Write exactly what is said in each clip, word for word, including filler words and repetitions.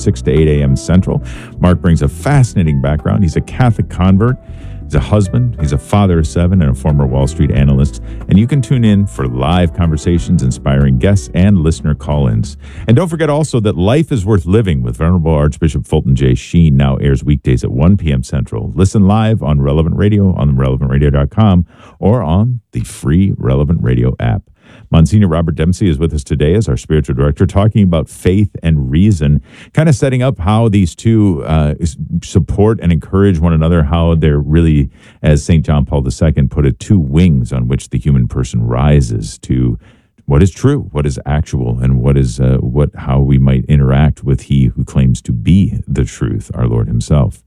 six to eight a.m. Central. Mark brings a fascinating background. He's a Catholic convert. He's a husband, he's a father of seven, and a former Wall Street analyst. And you can tune in for live conversations, inspiring guests, and listener call-ins. And don't forget also that Life is Worth Living with Venerable Archbishop Fulton J. Sheen now airs weekdays at one p.m. Central. Listen live on Relevant Radio, on relevant radio dot com, or on the free Relevant Radio app. Monsignor Robert Dempsey is with us today as our spiritual director, talking about faith and reason, kind of setting up how these two uh, support and encourage one another, how they're really, as Saint John Paul the Second put it, two wings on which the human person rises to what is true, what is actual, and what is uh, what how we might interact with he who claims to be the truth, our Lord himself.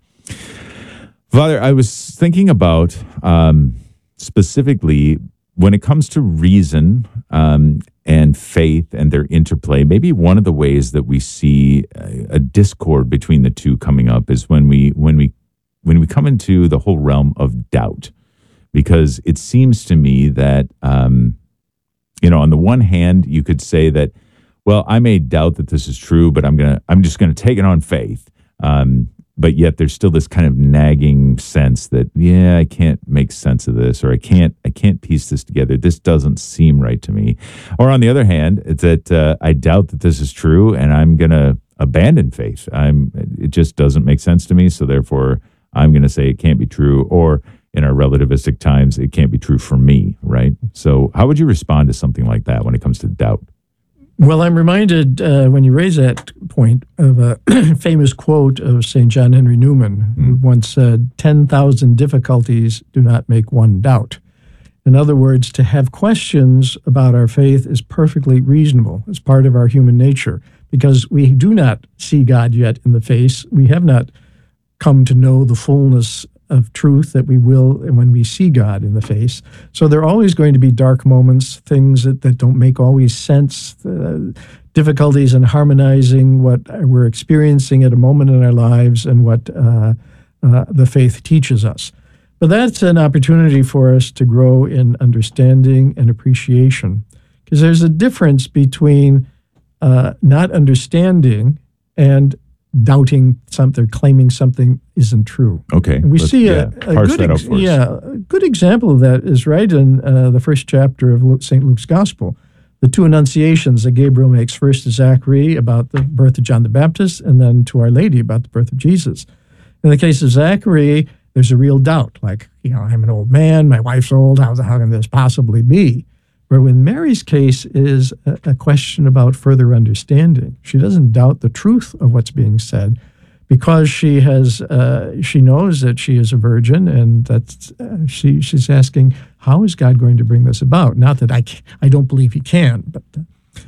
Father, I was thinking about um, specifically when it comes to reason um, and faith and their interplay, maybe one of the ways that we see a, a discord between the two coming up is when we when we when we come into the whole realm of doubt, because it seems to me that um, you know, on the one hand, you could say that, well, I may doubt that this is true, but I'm gonna I'm just gonna take it on faith. Um, But yet there's still this kind of nagging sense that, yeah, I can't make sense of this, or I can't I can't piece this together. This doesn't seem right to me. Or on the other hand, it's that uh, I doubt that this is true, and I'm going to abandon faith. I'm it just doesn't make sense to me, so therefore I'm going to say it can't be true. Or in our relativistic times, it can't be true for me, right? So how would you respond to something like that when it comes to doubt? Well, I'm reminded uh, when you raise that point of a famous quote of Saint John Henry Newman, who mm. once said, ten thousand difficulties do not make one doubt. In other words, to have questions about our faith is perfectly reasonable. It's part of our human nature, because we do not see God yet in the face. We have not come to know the fullness of truth that we will when we see God in the face. So there are always going to be dark moments, things that, that don't make always sense, uh, difficulties in harmonizing what we're experiencing at a moment in our lives and what uh, uh, the faith teaches us. But that's an opportunity for us to grow in understanding and appreciation, because there's a difference between uh, not understanding and doubting something, claiming something isn't true. Okay. And we see yeah, a, a good ex- yeah, a good example of that is right in uh, the first chapter of Luke, Saint Luke's Gospel. The two annunciations that Gabriel makes, first to Zachary about the birth of John the Baptist, and then to Our Lady about the birth of Jesus. In the case of Zachary, there's a real doubt, like, you know, I'm an old man, my wife's old, how, how can this possibly be? Where in Mary's case is a, a question about further understanding. She doesn't doubt the truth of what's being said, because she has uh, she knows that she is a virgin, and that uh, she she's asking, how is God going to bring this about? Not that I can, I don't believe He can, but uh,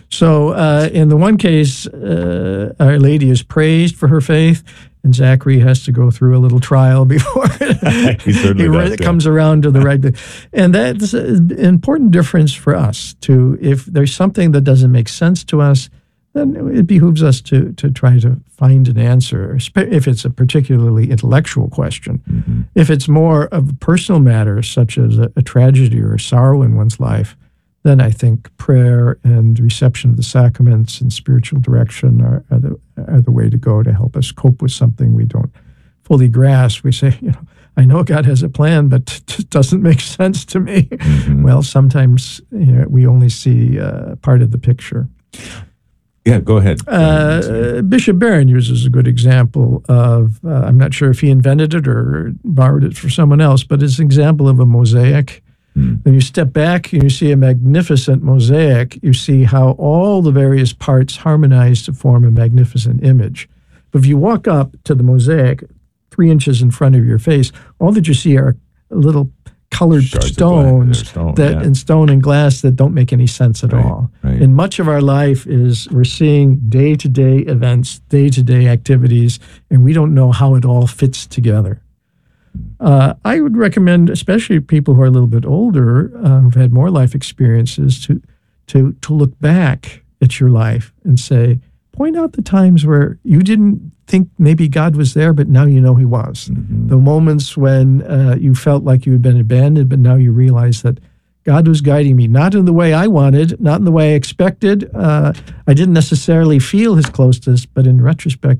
so uh, in the one case, uh, Our Lady is praised for her faith, and Zachary has to go through a little trial before he, certainly he does, comes yeah. around to the right. And that's an important difference for us, to, if there's something that doesn't make sense to us, then it behooves us to to try to find an answer, if it's a particularly intellectual question. Mm-hmm. If it's more of a personal matter, such as a, a tragedy or a sorrow in one's life, then I think prayer and reception of the sacraments and spiritual direction are, are, the, are the way to go to help us cope with something we don't fully grasp. We say, you know, I know God has a plan, but it doesn't make sense to me. Mm-hmm. Well, sometimes, you know, we only see uh, part of the picture. Yeah, go ahead. Uh, Bishop Barron uses a good example of, uh, I'm not sure if he invented it or borrowed it from someone else, but it's an example of a mosaic. Mm. When you step back and you see a magnificent mosaic, you see how all the various parts harmonize to form a magnificent image. But if you walk up to the mosaic three inches in front of your face, all that you see are little colored Shards stones stone, that yeah. and stone and glass that don't make any sense at right, all. Right. And much of our life is we're seeing day-to-day events, day-to-day activities, and we don't know how it all fits together. Uh, I would recommend, especially people who are a little bit older, uh, who've had more life experiences, to to to look back at your life and say, point out the times where you didn't think maybe God was there, but now you know He was. Mm-hmm. The moments when uh, you felt like you had been abandoned, but now you realize that God was guiding me, not in the way I wanted, not in the way I expected. Uh, I didn't necessarily feel His closeness, but in retrospect,